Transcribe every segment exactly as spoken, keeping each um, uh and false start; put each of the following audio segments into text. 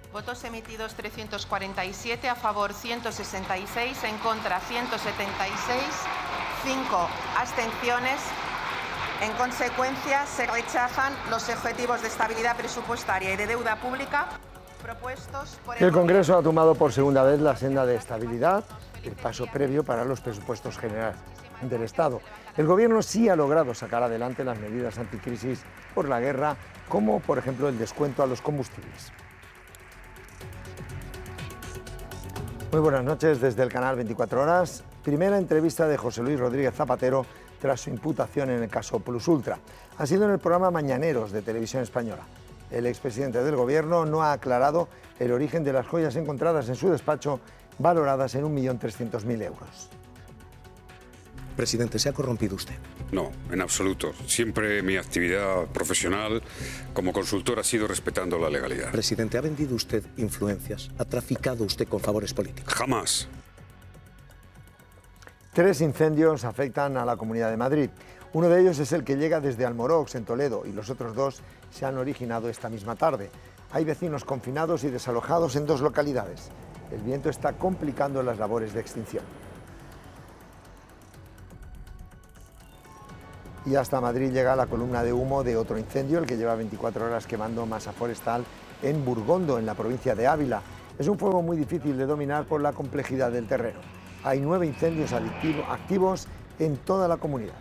Votos emitidos trescientos cuarenta y siete, a favor ciento sesenta y seis, en contra ciento setenta y seis, cinco abstenciones. En consecuencia, se rechazan los objetivos de estabilidad presupuestaria y de deuda pública propuestos por el, el Congreso ha tomado por segunda vez la senda de estabilidad, el paso previo para los presupuestos generales del Estado. El Gobierno sí ha logrado sacar adelante las medidas anticrisis por la guerra, como por ejemplo el descuento a los combustibles. Muy buenas noches desde el canal veinticuatro horas. Primera entrevista de José Luis Rodríguez Zapatero tras su imputación en el caso Plus Ultra. Ha sido en el programa Mañaneros de Televisión Española. El expresidente del Gobierno no ha aclarado el origen de las joyas encontradas en su despacho, valoradas en un millón trescientos mil euros. Presidente, ¿se ha corrompido usted? No, en absoluto. Siempre mi actividad profesional como consultor ha sido respetando la legalidad. Presidente, ¿ha vendido usted influencias? ¿Ha traficado usted con favores políticos? Jamás. Tres incendios afectan a la Comunidad de Madrid. Uno de ellos es el que llega desde Almorox, en Toledo, y los otros dos se han originado esta misma tarde. Hay vecinos confinados y desalojados en dos localidades. El viento está complicando las labores de extinción. Y hasta Madrid llega la columna de humo de otro incendio, el que lleva veinticuatro horas quemando masa forestal en Burgondo, en la provincia de Ávila. Es un fuego muy difícil de dominar por la complejidad del terreno. Hay nueve incendios activos en toda la comunidad.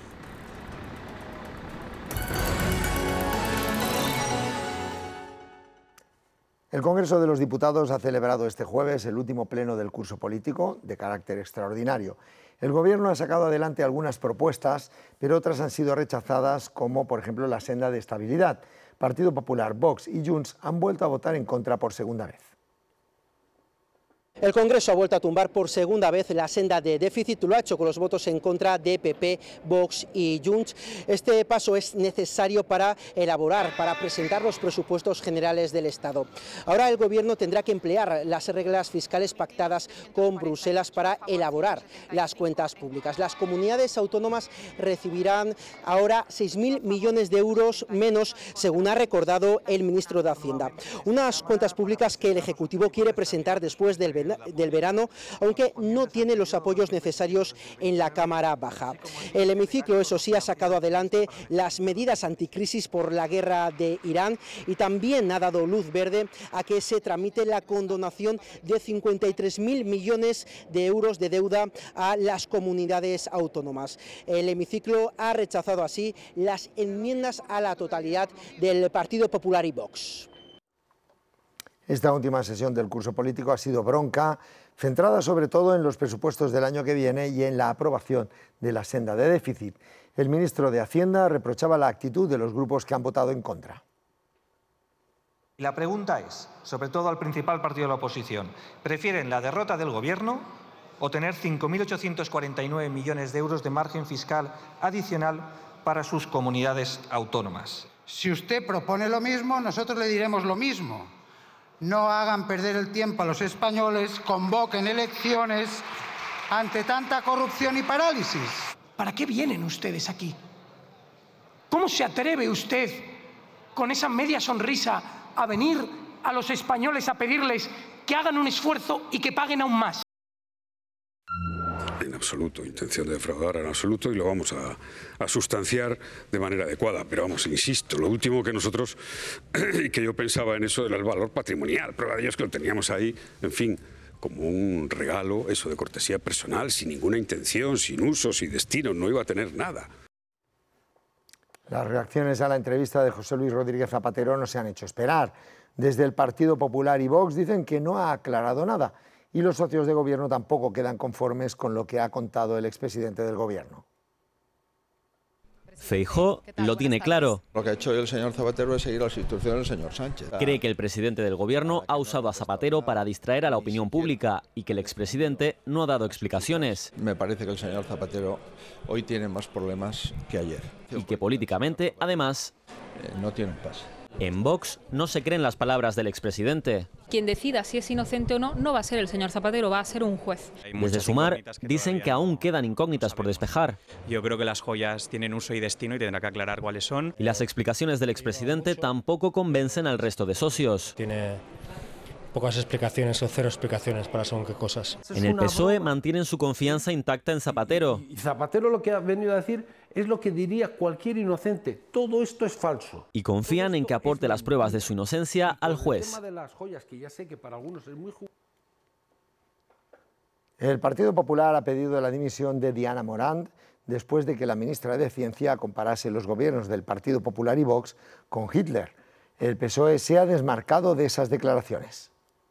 El Congreso de los Diputados ha celebrado este jueves el último pleno del curso político de carácter extraordinario. El Gobierno ha sacado adelante algunas propuestas, pero otras han sido rechazadas, como por ejemplo la senda de estabilidad. Partido Popular, Vox y Junts han vuelto a votar en contra por segunda vez. El Congreso ha vuelto a tumbar por segunda vez la senda de déficit, lo ha hecho con los votos en contra de P P, Vox y Junts. Este paso es necesario para elaborar, para presentar los presupuestos generales del Estado. Ahora el Gobierno tendrá que emplear las reglas fiscales pactadas con Bruselas para elaborar las cuentas públicas. Las comunidades autónomas recibirán ahora seis mil millones de euros menos, según ha recordado el ministro de Hacienda. Unas cuentas públicas que el Ejecutivo quiere presentar después del del verano, aunque no tiene los apoyos necesarios en la Cámara Baja. El hemiciclo, eso sí, ha sacado adelante las medidas anticrisis por la guerra de Irán y también ha dado luz verde a que se tramite la condonación de cincuenta y tres mil millones de euros de deuda a las comunidades autónomas. El hemiciclo ha rechazado así las enmiendas a la totalidad del Partido Popular y Vox. Esta última sesión del curso político ha sido bronca, centrada sobre todo en los presupuestos del año que viene y en la aprobación de la senda de déficit. El ministro de Hacienda reprochaba la actitud de los grupos que han votado en contra. La pregunta es, sobre todo al principal partido de la oposición, ¿prefieren la derrota del Gobierno o tener cinco mil ochocientos cuarenta y nueve millones de euros de margen fiscal adicional para sus comunidades autónomas? Si usted propone lo mismo, nosotros le diremos lo mismo. No hagan perder el tiempo a los españoles, convoquen elecciones ante tanta corrupción y parálisis. ¿Para qué vienen ustedes aquí? ¿Cómo se atreve usted, con esa media sonrisa, a venir a los españoles a pedirles que hagan un esfuerzo y que paguen aún más? En absoluto, intención de defraudar en absoluto, y lo vamos a, a sustanciar de manera adecuada. Pero vamos, insisto, lo último que nosotros, que yo pensaba en eso era el valor patrimonial. Prueba de ello es que lo teníamos ahí, en fin, como un regalo, eso de cortesía personal, sin ninguna intención, sin uso, sin destino, no iba a tener nada. Las reacciones a la entrevista de José Luis Rodríguez Zapatero no se han hecho esperar. Desde el Partido Popular y Vox dicen que no ha aclarado nada. Y los socios de gobierno tampoco quedan conformes con lo que ha contado el expresidente del gobierno. Feijóo lo tiene claro. Lo que ha hecho el señor Zapatero es seguir las instrucciones del señor Sánchez. Cree que el presidente del gobierno ha usado a Zapatero para distraer a la opinión pública y que el expresidente no ha dado explicaciones. Me parece que el señor Zapatero hoy tiene más problemas que ayer. Y que políticamente, además, eh, no tiene paz. En Vox no se creen las palabras del expresidente. Quien decida si es inocente o no, no va a ser el señor Zapatero, va a ser un juez. Desde Sumar dicen que aún quedan incógnitas por despejar. Yo creo que las joyas tienen uso y destino y tendrá que aclarar cuáles son. Y las explicaciones del expresidente tampoco convencen al resto de socios. Tiene pocas explicaciones o cero explicaciones para según qué cosas. En el P S O E mantienen su confianza intacta en Zapatero. Y Zapatero lo que ha venido a decir es lo que diría cualquier inocente. Todo esto es falso. Y confían en que aporte las pruebas de su inocencia al juez. El tema de las joyas, que ya sé que para algunos es muy justo. El Partido Popular ha pedido la dimisión de Diana Morant después de que la ministra de Ciencia comparase los gobiernos del Partido Popular y Vox con Hitler. El P S O E se ha desmarcado de esas declaraciones.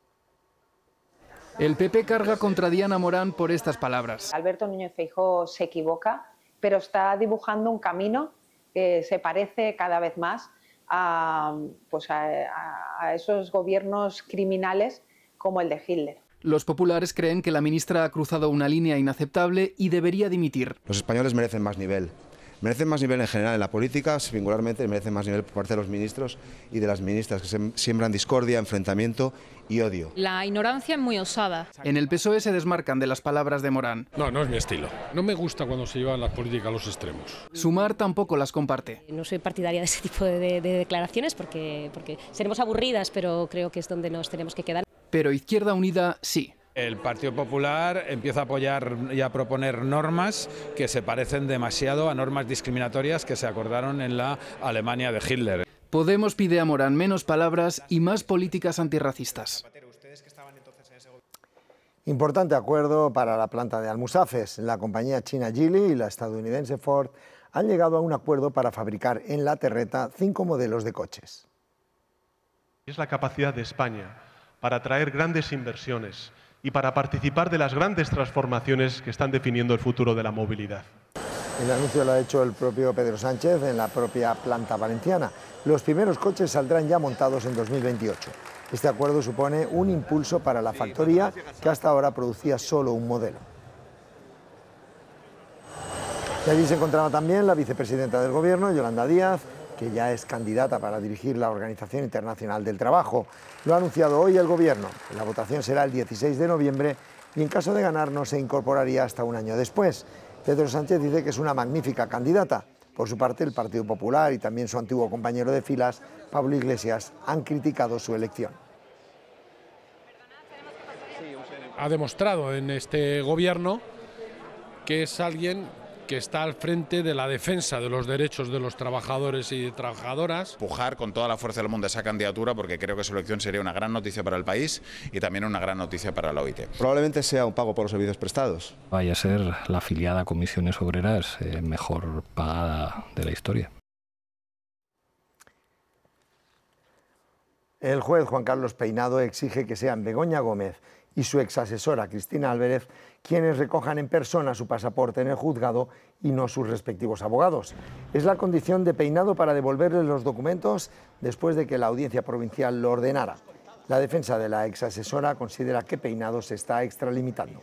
El P P carga contra Diana Morant por estas palabras. Alberto Núñez Feijóo se equivoca, pero está dibujando un camino que se parece cada vez más a, pues a, a esos gobiernos criminales como el de Hitler. Los populares creen que la ministra ha cruzado una línea inaceptable y debería dimitir. Los españoles merecen más nivel. Merecen más nivel en general en la política, singularmente merecen más nivel por parte de los ministros y de las ministras, que se siembran discordia, enfrentamiento y odio. La ignorancia es muy osada. En el P S O E se desmarcan de las palabras de Morant. No, no es mi estilo. No me gusta cuando se llevan las políticas a los extremos. Sumar tampoco las comparte. No soy partidaria de ese tipo de, de, de declaraciones porque, porque seremos aburridas, pero creo que es donde nos tenemos que quedar. Pero Izquierda Unida sí. El Partido Popular empieza a apoyar y a proponer normas que se parecen demasiado a normas discriminatorias que se acordaron en la Alemania de Hitler. Podemos pide a Morant menos palabras y más políticas antirracistas. Importante acuerdo para la planta de Almusafes. La compañía china Geely y la estadounidense Ford han llegado a un acuerdo para fabricar en La Terreta cinco modelos de coches. Es la capacidad de España para atraer grandes inversiones y para participar de las grandes transformaciones que están definiendo el futuro de la movilidad. El anuncio lo ha hecho el propio Pedro Sánchez en la propia planta valenciana. Los primeros coches saldrán ya montados en dos mil veintiocho. Este acuerdo supone un impulso para la factoría que hasta ahora producía solo un modelo. Y allí se encontraba también la vicepresidenta del Gobierno, Yolanda Díaz, que ya es candidata para dirigir la Organización Internacional del Trabajo. Lo ha anunciado hoy el Gobierno. La votación será el dieciséis de noviembre y en caso de ganar no se incorporaría hasta un año después. Pedro Sánchez dice que es una magnífica candidata. Por su parte, el Partido Popular y también su antiguo compañero de filas, Pablo Iglesias, han criticado su elección. Ha demostrado en este Gobierno que es alguien que está al frente de la defensa de los derechos de los trabajadores y trabajadoras. Empujar con toda la fuerza del mundo esa candidatura porque creo que su elección sería una gran noticia para el país y también una gran noticia para la O I T. Probablemente sea un pago por los servicios prestados. Vaya a ser la afiliada a Comisiones Obreras eh, mejor pagada de la historia. El juez Juan Carlos Peinado exige que sean Begoña Gómez y su exasesora Cristina Álvarez quienes recojan en persona su pasaporte en el juzgado y no sus respectivos abogados. Es la condición de Peinado para devolverles los documentos después de que la Audiencia Provincial lo ordenara. La defensa de la exasesora considera que Peinado se está extralimitando.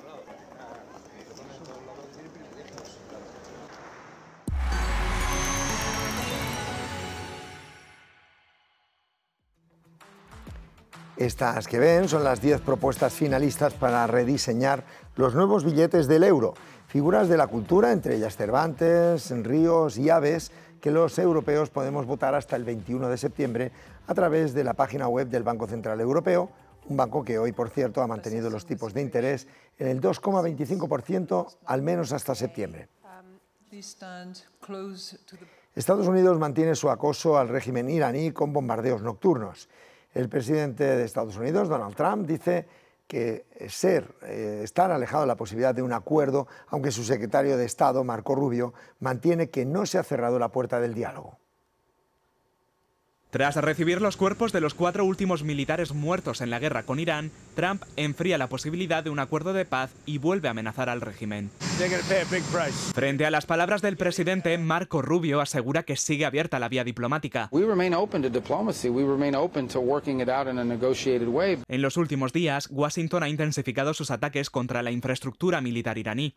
Estas que ven son las diez propuestas finalistas para rediseñar los nuevos billetes del euro. Figuras de la cultura, entre ellas Cervantes, Ríos y Aves, que los europeos podemos votar hasta el veintiuno de septiembre a través de la página web del Banco Central Europeo, un banco que hoy, por cierto, ha mantenido los tipos de interés en el dos coma veinticinco por ciento al menos hasta septiembre. Estados Unidos mantiene su acoso al régimen iraní con bombardeos nocturnos. El presidente de Estados Unidos, Donald Trump, dice que ser, eh, estar alejado de la posibilidad de un acuerdo, aunque su secretario de Estado, Marco Rubio, mantiene que no se ha cerrado la puerta del diálogo. Tras recibir los cuerpos de los cuatro últimos militares muertos en la guerra con Irán, Trump enfría la posibilidad de un acuerdo de paz y vuelve a amenazar al régimen. Frente a las palabras del presidente, Marco Rubio asegura que sigue abierta la vía diplomática. En los últimos días, Washington ha intensificado sus ataques contra la infraestructura militar iraní.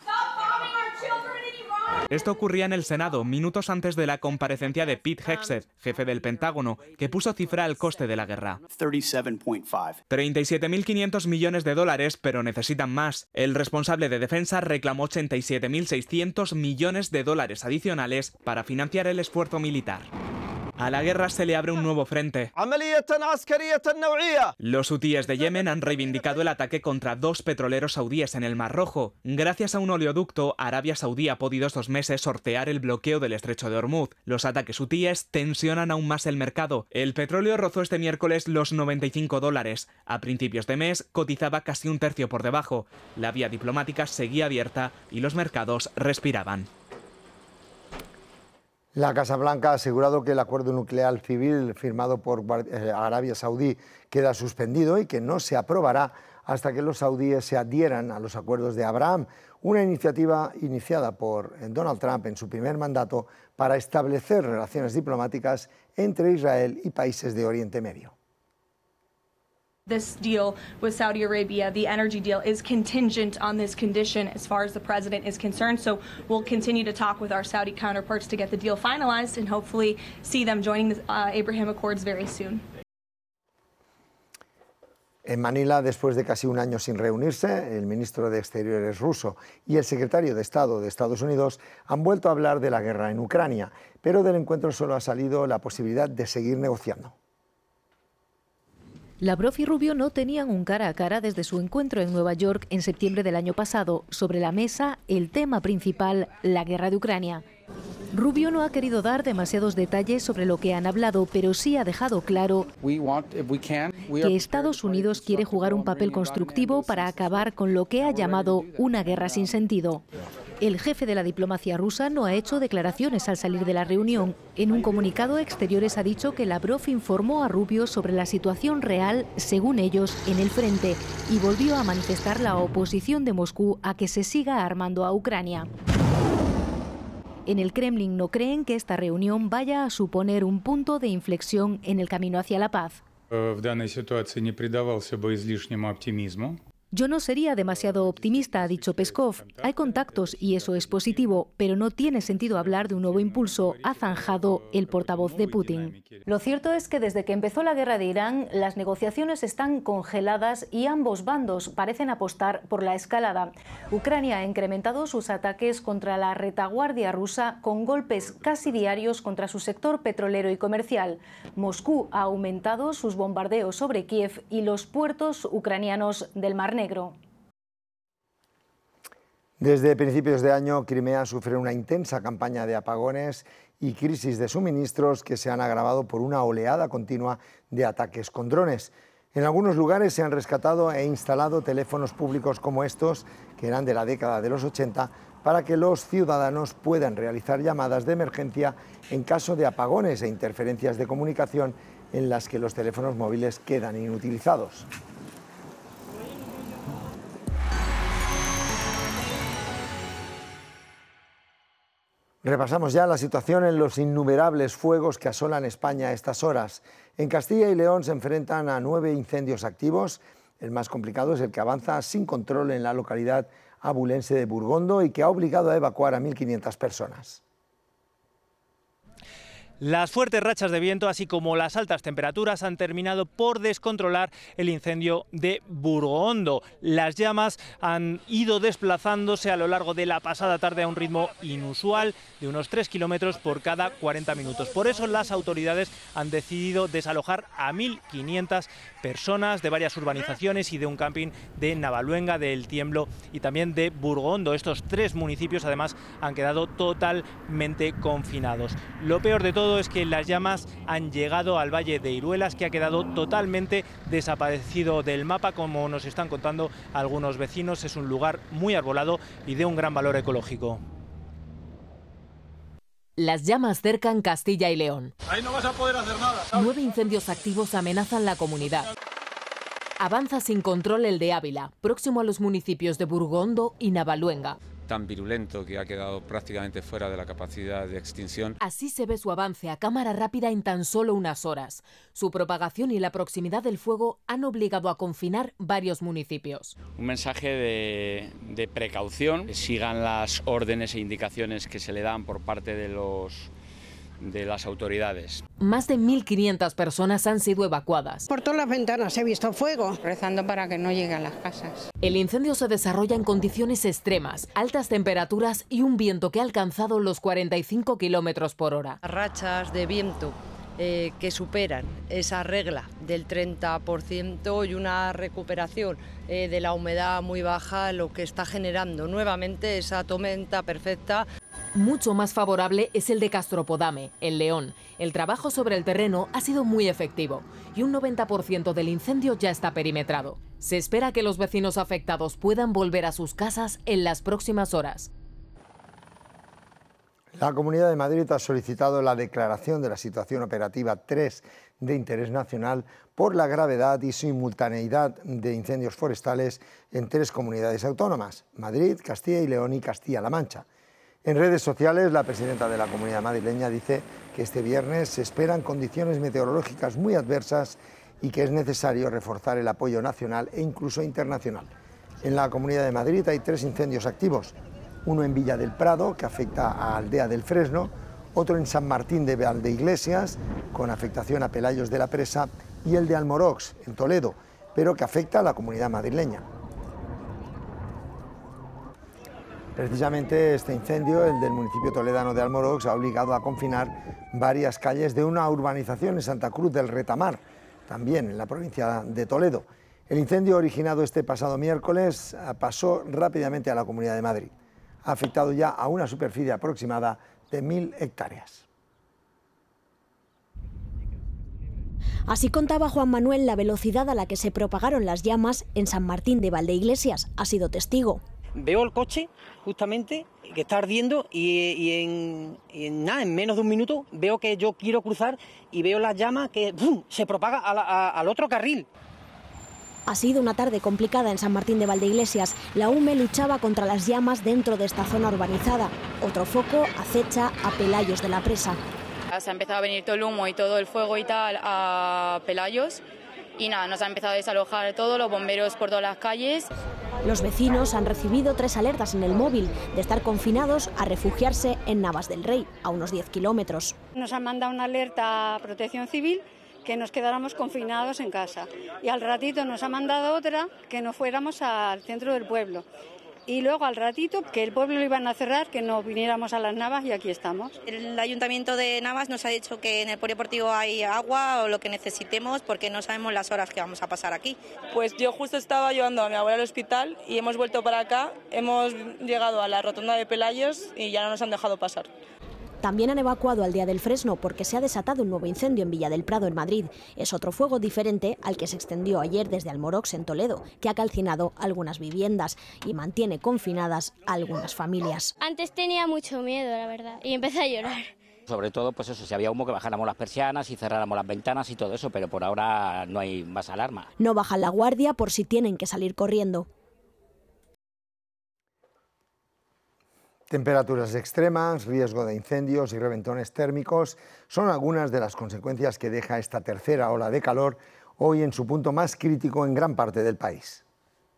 Esto ocurría en el Senado, minutos antes de la comparecencia de Pete Hegseth, jefe del Pentágono, que puso cifra al coste de la guerra. treinta y siete mil quinientos millones de dólares, pero necesitan más. El responsable de defensa reclamó ochenta y siete mil seiscientos millones de dólares adicionales para financiar el esfuerzo militar. A la guerra se le abre un nuevo frente. Los hutíes de Yemen han reivindicado el ataque contra dos petroleros saudíes en el Mar Rojo. Gracias a un oleoducto, Arabia Saudí ha podido estos meses sortear el bloqueo del estrecho de Hormuz. Los ataques hutíes tensionan aún más el mercado. El petróleo rozó este miércoles los noventa y cinco dólares. A principios de mes cotizaba casi un tercio por debajo. La vía diplomática seguía abierta y los mercados respiraban. La Casa Blanca ha asegurado que el acuerdo nuclear civil firmado por Arabia Saudí queda suspendido y que no se aprobará hasta que los saudíes se adhieran a los acuerdos de Abraham, una iniciativa iniciada por Donald Trump en su primer mandato para establecer relaciones diplomáticas entre Israel y países de Oriente Medio. This deal with Saudi Arabia, the energy deal, is contingent on this condition as far as the president is concerned. So we'll continue to talk with our Saudi counterparts to get the deal finalized and hopefully see them joining the uh, Abraham Accords very soon. En Manila, después de casi un año sin reunirse, el ministro de Exteriores ruso y el secretario de Estado de Estados Unidos han vuelto a hablar de la guerra en Ucrania, pero del encuentro solo ha salido la posibilidad de seguir negociando. Lavrov y Rubio no tenían un cara a cara desde su encuentro en Nueva York en septiembre del año pasado. Sobre la mesa, el tema principal, la guerra de Ucrania. Rubio no ha querido dar demasiados detalles sobre lo que han hablado, pero sí ha dejado claro que Estados Unidos quiere jugar un papel constructivo para acabar con lo que ha llamado una guerra sin sentido. El jefe de la diplomacia rusa no ha hecho declaraciones al salir de la reunión. En un comunicado, Exteriores ha dicho que Lavrov informó a Rubio sobre la situación real, según ellos, en el frente, y volvió a manifestar la oposición de Moscú a que se siga armando a Ucrania. En el Kremlin no creen que esta reunión vaya a suponer un punto de inflexión en el camino hacia la paz. Yo no sería demasiado optimista, ha dicho Peskov. Hay contactos y eso es positivo, pero no tiene sentido hablar de un nuevo impulso, ha zanjado el portavoz de Putin. Lo cierto es que desde que empezó la guerra de Irán, las negociaciones están congeladas y ambos bandos parecen apostar por la escalada. Ucrania ha incrementado sus ataques contra la retaguardia rusa con golpes casi diarios contra su sector petrolero y comercial. Moscú ha aumentado sus bombardeos sobre Kiev y los puertos ucranianos del Mar Negro. Desde principios de año, Crimea sufre una intensa campaña de apagones y crisis de suministros que se han agravado por una oleada continua de ataques con drones. En algunos lugares se han rescatado e instalado teléfonos públicos como estos, que eran de la década de los ochenta, para que los ciudadanos puedan realizar llamadas de emergencia en caso de apagones e interferencias de comunicación en las que los teléfonos móviles quedan inutilizados. Repasamos ya la situación en los innumerables fuegos que asolan España a estas horas. En Castilla y León se enfrentan a nueve incendios activos. El más complicado es el que avanza sin control en la localidad abulense de Burgondo y que ha obligado a evacuar a mil quinientas personas. Las fuertes rachas de viento, así como las altas temperaturas, han terminado por descontrolar el incendio de Burgondo. Las llamas han ido desplazándose a lo largo de la pasada tarde a un ritmo inusual de unos tres kilómetros por cada cuarenta minutos. Por eso las autoridades han decidido desalojar a mil quinientas personas de varias urbanizaciones y de un camping de Navaluenga, de El Tiemblo y también de Burgondo. Estos tres municipios además han quedado totalmente confinados. Lo peor de todo es que las llamas han llegado al Valle de Iruelas, que ha quedado totalmente desaparecido del mapa, como nos están contando algunos vecinos. Es un lugar muy arbolado y de un gran valor ecológico. Las llamas cercan Castilla y León. Ahí no vas a poder hacer nada. Nueve incendios activos amenazan la comunidad. Avanza sin control el de Ávila, próximo a los municipios de Burgondo y Navaluenga. Tan virulento que ha quedado prácticamente fuera de la capacidad de extinción. Así se ve su avance a cámara rápida en tan solo unas horas. Su propagación y la proximidad del fuego han obligado a confinar varios municipios. Un mensaje de, de precaución, que sigan las órdenes e indicaciones que se le dan por parte de los de las autoridades. Más de mil quinientas personas han sido evacuadas. Por todas las ventanas he visto fuego. Rezando para que no lleguen a las casas. El incendio se desarrolla en condiciones extremas, altas temperaturas y un viento que ha alcanzado los cuarenta y cinco kilómetros por hora. Rachas de viento eh, que superan esa regla del treinta por ciento y una recuperación eh, de la humedad muy baja, lo que está generando nuevamente esa tormenta perfecta. Mucho más favorable es el de Castropodame, en León. El trabajo sobre el terreno ha sido muy efectivo y un noventa por ciento del incendio ya está perimetrado. Se espera que los vecinos afectados puedan volver a sus casas en las próximas horas. La Comunidad de Madrid ha solicitado la declaración de la situación operativa tres de interés nacional por la gravedad y simultaneidad de incendios forestales en tres comunidades autónomas: Madrid, Castilla y León y Castilla-La Mancha. En redes sociales, la presidenta de la Comunidad madrileña dice que este viernes se esperan condiciones meteorológicas muy adversas y que es necesario reforzar el apoyo nacional e incluso internacional. En la Comunidad de Madrid hay tres incendios activos: uno en Villa del Prado, que afecta a Aldea del Fresno, otro en San Martín de Valdeiglesias, con afectación a Pelayos de la Presa, y el de Almorox, en Toledo, pero que afecta a la Comunidad madrileña. Precisamente este incendio, el del municipio toledano de Almorox, ha obligado a confinar varias calles de una urbanización en Santa Cruz del Retamar, también en la provincia de Toledo. El incendio originado este pasado miércoles pasó rápidamente a la Comunidad de Madrid. Ha afectado ya a una superficie aproximada de mil hectáreas. Así contaba Juan Manuel la velocidad a la que se propagaron las llamas en San Martín de Valdeiglesias. Ha sido testigo. Veo el coche justamente que está ardiendo y, y, en, y en nada, en menos de un minuto veo que yo quiero cruzar y veo las llamas que ¡bum!, se propaga a la, a, al otro carril. Ha sido una tarde complicada en San Martín de Valdeiglesias. La U M E luchaba contra las llamas dentro de esta zona urbanizada. Otro foco acecha a Pelayos de la Presa. Se ha empezado a venir todo el humo y todo el fuego y tal a Pelayos y nada, nos ha empezado a desalojar todo, los bomberos por todas las calles. Los vecinos han recibido tres alertas en el móvil de estar confinados a refugiarse en Navas del Rey, a unos diez kilómetros. Nos han mandado una alerta a Protección Civil que nos quedáramos confinados en casa y al ratito nos ha mandado otra que nos fuéramos al centro del pueblo y luego al ratito que el pueblo lo iban a cerrar, que nos viniéramos a las Navas y aquí estamos. El Ayuntamiento de Navas nos ha dicho que en el polideportivo hay agua o lo que necesitemos porque no sabemos las horas que vamos a pasar aquí. Pues yo justo estaba llevando a mi abuela al hospital y hemos vuelto para acá, hemos llegado a la rotonda de Pelayos y ya no nos han dejado pasar. También han evacuado Aldea del Fresno porque se ha desatado un nuevo incendio en Villa del Prado, en Madrid. Es otro fuego diferente al que se extendió ayer desde Almorox, en Toledo, que ha calcinado algunas viviendas y mantiene confinadas a algunas familias. Antes tenía mucho miedo, la verdad, y empecé a llorar. Sobre todo, pues eso, si había humo, que bajáramos las persianas y cerráramos las ventanas y todo eso, pero por ahora no hay más alarma. No bajan la guardia por si tienen que salir corriendo. Temperaturas extremas, riesgo de incendios y reventones térmicos son algunas de las consecuencias que deja esta tercera ola de calor, hoy en su punto más crítico en gran parte del país.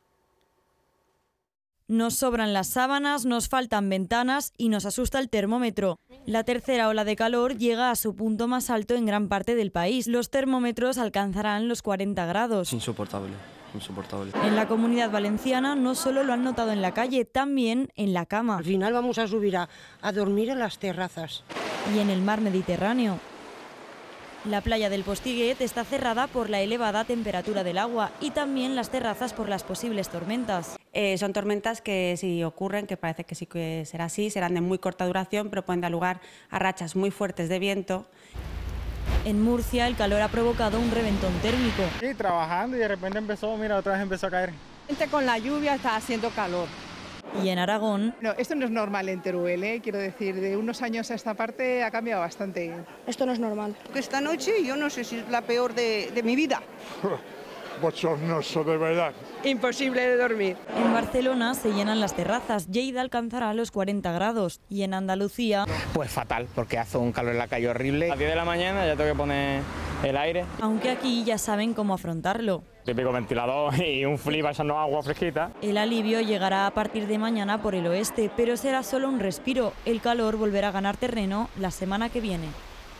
Nos sobran las sábanas, nos faltan ventanas y nos asusta el termómetro. La tercera ola de calor llega a su punto más alto en gran parte del país. Los termómetros alcanzarán los cuarenta grados. Es insoportable. Insoportable. En la Comunidad Valenciana no solo lo han notado en la calle, también en la cama. Al final vamos a subir a, a dormir en las terrazas. Y en el mar Mediterráneo. La playa del Postiguet está cerrada por la elevada temperatura del agua y también las terrazas por las posibles tormentas. Eh, son tormentas que si ocurren, que parece que sí que será así, serán de muy corta duración, pero pueden dar lugar a rachas muy fuertes de viento. En Murcia el calor ha provocado un reventón térmico. Sí, trabajando y de repente empezó, mira, otra vez empezó a caer. Con la lluvia está haciendo calor. Y en Aragón... No, esto no es normal en Teruel, ¿eh? Quiero decir, de unos años a esta parte ha cambiado bastante. Esto no es normal. Esta noche yo no sé si es la peor de, de mi vida. Bochornoso, de verdad. Imposible de dormir. En Barcelona se llenan las terrazas. Lleida alcanzará los cuarenta grados. Y en Andalucía... Pues fatal, porque hace un calor en la calle horrible. A las diez de la mañana ya tengo que poner el aire. Aunque aquí ya saben cómo afrontarlo. Típico ventilador y un flip echando agua fresquita. El alivio llegará a partir de mañana por el oeste, pero será solo un respiro. El calor volverá a ganar terreno la semana que viene.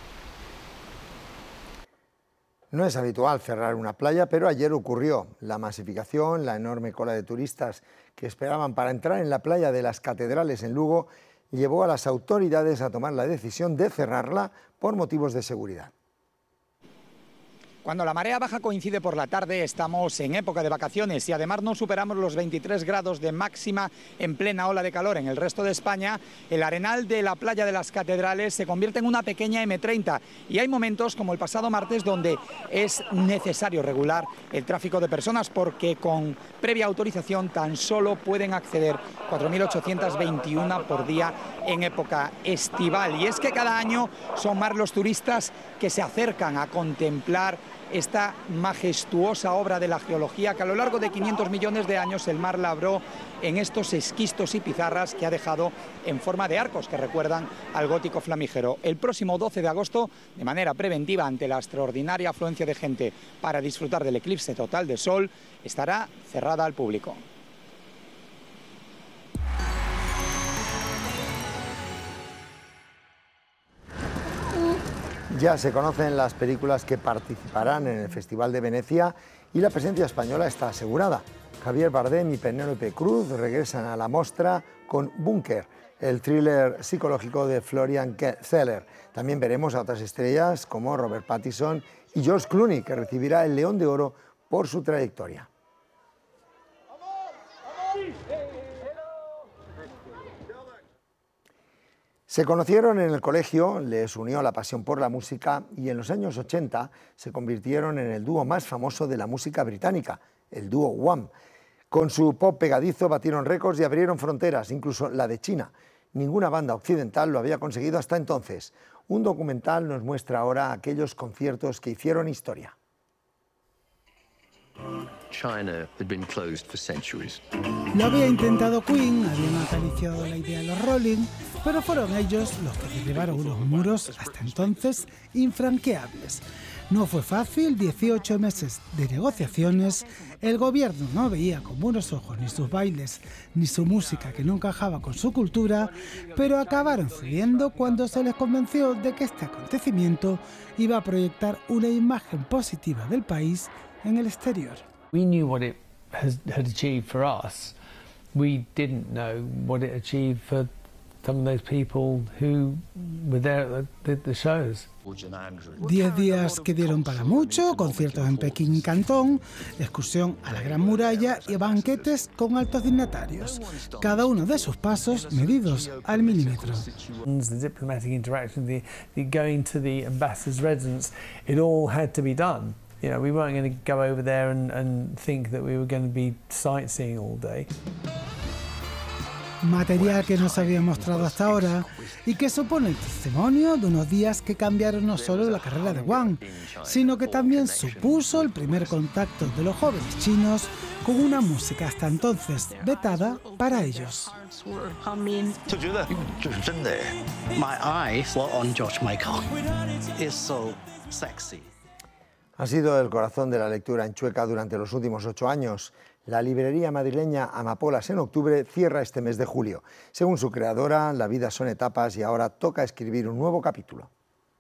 No es habitual cerrar una playa, pero ayer ocurrió. La masificación, la enorme cola de turistas que esperaban para entrar en la playa de las Catedrales en Lugo, llevó a las autoridades a tomar la decisión de cerrarla por motivos de seguridad. Cuando la marea baja coincide por la tarde estamos en época de vacaciones y además no superamos los veintitrés grados de máxima en plena ola de calor. En el resto de España, el arenal de la playa de las Catedrales se convierte en una pequeña eme treinta y hay momentos como el pasado martes donde es necesario regular el tráfico de personas porque con previa autorización tan solo pueden acceder cuatro mil ochocientos veintiuno por día en época estival. Y es que cada año son más los turistas que se acercan a contemplar esta majestuosa obra de la geología que a lo largo de quinientos millones de años el mar labró en estos esquistos y pizarras que ha dejado en forma de arcos que recuerdan al gótico flamígero. El próximo doce de agosto, de manera preventiva ante la extraordinaria afluencia de gente para disfrutar del eclipse total de sol, estará cerrada al público. Ya se conocen las películas que participarán en el Festival de Venecia y la presencia española está asegurada. Javier Bardem y Penélope Cruz regresan a la mostra con Búnker, el thriller psicológico de Florian Zeller. También veremos a otras estrellas como Robert Pattinson y George Clooney, que recibirá el León de Oro por su trayectoria. Se conocieron en el colegio, les unió la pasión por la música y en los años ochenta se convirtieron en el dúo más famoso de la música británica, el dúo Wham. Con su pop pegadizo batieron récords y abrieron fronteras, incluso la de China. Ninguna banda occidental lo había conseguido hasta entonces. Un documental nos muestra ahora aquellos conciertos que hicieron historia. China had been closed for centuries. Lo había intentado Queen, habían acariciado la idea de los Rolling, pero fueron ellos los que derribaron unos muros hasta entonces infranqueables. No fue fácil, dieciocho meses de negociaciones, el gobierno no veía con buenos ojos ni sus bailes ni su música que no encajaba con su cultura, pero acabaron cediendo cuando se les convenció de que este acontecimiento iba a proyectar una imagen positiva del país en el exterior. We knew what it has, had achieved for us. We didn't know what it achieved for some of those people who were there at the, the shows. Diez días que dieron para mucho, conciertos en Pekín y Cantón, excursión a la Gran Muralla y banquetes con altos dignatarios, cada uno de sus pasos medidos al milímetro. The diplomatic interaction, the, the going to the ambassador's residence, it all had to be done. You know, we weren't going to go over there and, and think that we were going to be sightseeing all day. Material que no se había mostrado hasta ahora y que supone el testimonio de unos días que cambiaron no solo la carrera de Wang, sino que también supuso el primer contacto de los jóvenes chinos con una música hasta entonces vetada para ellos. My eyes were on George Michael. It's so sexy. Ha sido el corazón de la lectura en Chueca durante los últimos ocho años. La librería madrileña Amapolas en Octubre cierra este mes de julio. Según su creadora, la vida son etapas y ahora toca escribir un nuevo capítulo.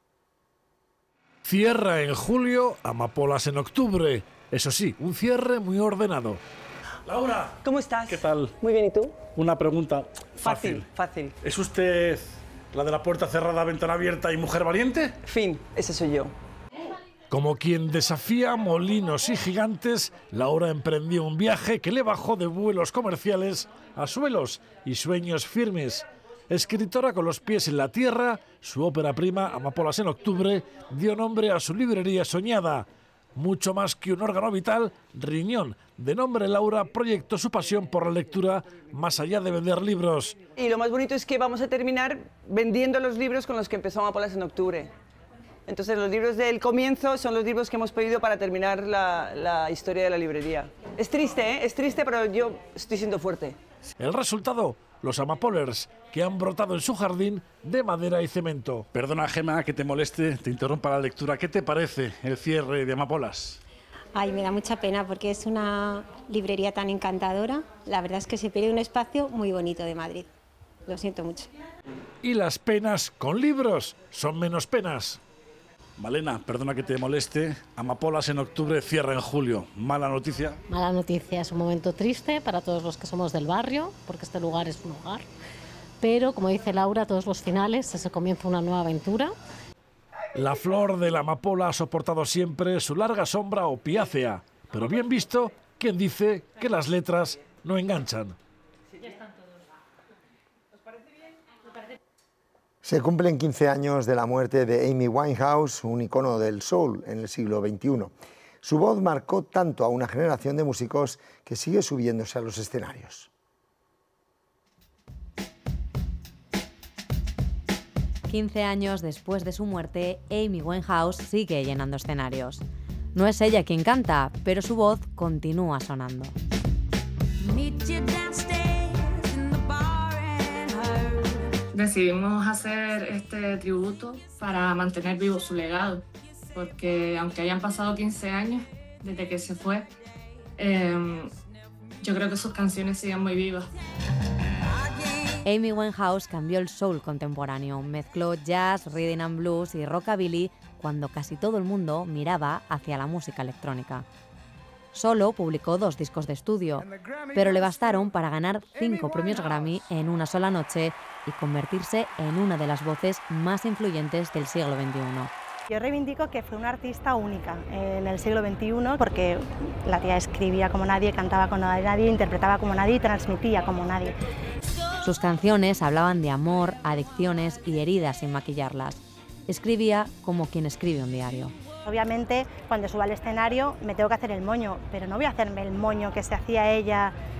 Cierra en julio, Amapolas en Octubre. Eso sí, un cierre muy ordenado. Laura. ¿Cómo estás? ¿Qué tal? Muy bien, ¿y tú? Una pregunta fácil. Fácil, fácil. ¿Es usted la de la puerta cerrada, ventana abierta y mujer valiente? Fin, ese soy yo. Como quien desafía molinos y gigantes, Laura emprendió un viaje que le bajó de vuelos comerciales a suelos y sueños firmes. Escritora con los pies en la tierra, su ópera prima, Amapolas en Octubre, dio nombre a su librería soñada. Mucho más que un órgano vital, Riñón, de nombre Laura, proyectó su pasión por la lectura más allá de vender libros. Y lo más bonito es que vamos a terminar vendiendo los libros con los que empezó Amapolas en Octubre. Entonces los libros del comienzo son los libros que hemos pedido para terminar la, la historia de la librería. Es triste, ¿eh? Es triste, pero yo estoy siendo fuerte. El resultado, los Amapolers, que han brotado en su jardín de madera y cemento. Perdona, Gemma, que te moleste, te interrumpa la lectura. ¿Qué te parece el cierre de Amapolas? Ay, me da mucha pena porque es una librería tan encantadora. La verdad es que se pierde un espacio muy bonito de Madrid. Lo siento mucho. Y las penas con libros son menos penas. Malena, perdona que te moleste, Amapolas en Octubre cierra en julio. ¿Mala noticia? Mala noticia, es un momento triste para todos los que somos del barrio, porque este lugar es un hogar. Pero, como dice Laura, todos los finales se comienza una nueva aventura. La flor de la amapola ha soportado siempre su larga sombra opiácea, pero bien visto, quien dice que las letras no enganchan. Se cumplen quince años de la muerte de Amy Winehouse, un icono del soul en el siglo veintiuno. Su voz marcó tanto a una generación de músicos que sigue subiéndose a los escenarios. quince años después de su muerte, Amy Winehouse sigue llenando escenarios. No es ella quien canta, pero su voz continúa sonando. Decidimos hacer este tributo para mantener vivo su legado, porque aunque hayan pasado quince años desde que se fue, eh, yo creo que sus canciones siguen muy vivas. Amy Winehouse cambió el soul contemporáneo, mezcló jazz, rhythm and blues y rockabilly cuando casi todo el mundo miraba hacia la música electrónica. Solo publicó dos discos de estudio, pero le bastaron para ganar cinco premios Grammy en una sola noche y convertirse en una de las voces más influyentes del siglo veintiuno. Yo reivindico que fue una artista única en el siglo veintiuno porque la tía escribía como nadie, cantaba como nadie, interpretaba como nadie y transmitía como nadie. Sus canciones hablaban de amor, adicciones y heridas sin maquillarlas. Escribía como quien escribe un diario. Obviamente, cuando subo al escenario me tengo que hacer el moño, pero no voy a hacerme el moño que se hacía ella